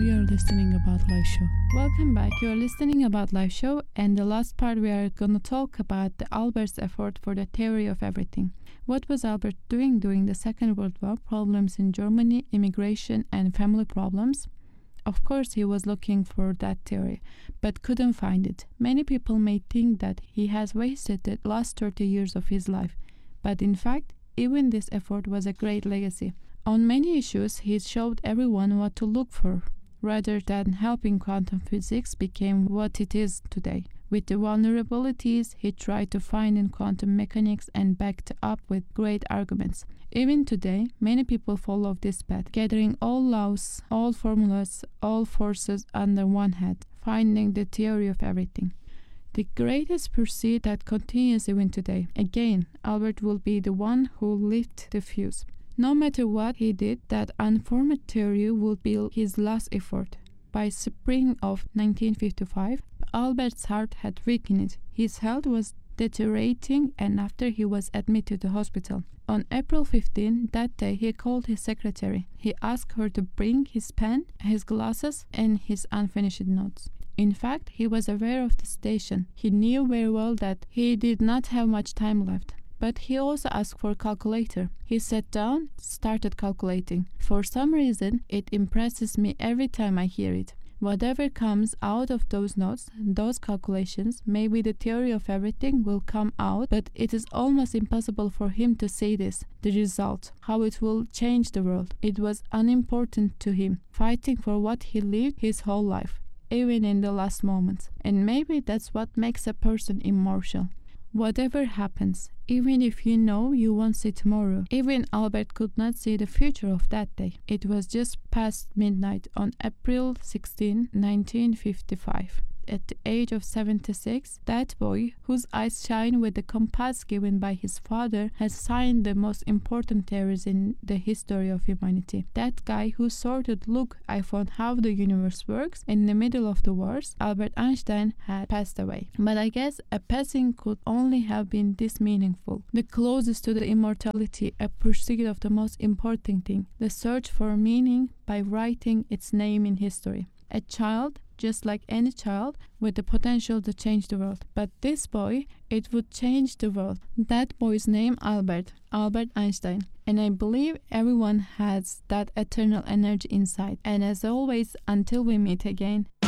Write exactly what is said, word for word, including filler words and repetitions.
all, you're listening About Life Show. Welcome back. You're listening About Life Show, and the last part we are going to talk about the Albert's effort for the theory of everything. What was Albert doing during the Second World War? Problems in Germany, immigration, and family problems. Of course, he was looking for that theory, but couldn't find it. Many people may think that he has wasted the last thirty years of his life, but in fact, even this effort was a great legacy. On many issues, he showed everyone what to look for, rather than helping quantum physics became what it is today. With the vulnerabilities he tried to find in quantum mechanics and backed up with great arguments. Even today, many people follow this path, gathering all laws, all formulas, all forces under one head, finding the theory of everything. The greatest pursuit that continues even today. Again, Albert will be the one who lit the fuse. No matter what he did, that unformed theory would be his last effort. By spring of nineteen fifty-five, Albert's heart had weakened. His health was deteriorating, and after he was admitted to the hospital. On April fifteenth, that day, he called his secretary. He asked her to bring his pen, his glasses, and his unfinished notes. In fact, he was aware of the station. He knew very well that he did not have much time left. But he also asked for a calculator. He sat down, started calculating. For some reason, it impresses me every time I hear it. Whatever comes out of those notes, those calculations, maybe the theory of everything will come out, but it is almost impossible for him to say this, the result, how it will change the world. It was unimportant to him, fighting for what he lived his whole life, even in the last moments. And maybe that's what makes a person immortal. Whatever happens, even if you know you won't see tomorrow, even Albert could not see the future of that day. It was just past midnight on April sixteenth, nineteen fifty-five. At the age of seventy-six, that boy, whose eyes shine with the compass given by his father, has signed the most important theories in the history of humanity. That guy who sorted, look, I found how the universe works, in the middle of the wars, Albert Einstein, had passed away. But I guess a passing could only have been this meaningful. The closest to the immortality, a pursuit of the most important thing, the search for meaning by writing its name in history. A child, just like any child, with the potential to change the world. But this boy, it would change the world. That boy's name, Albert, Albert Einstein. And I believe everyone has that eternal energy inside. And as always, until we meet again,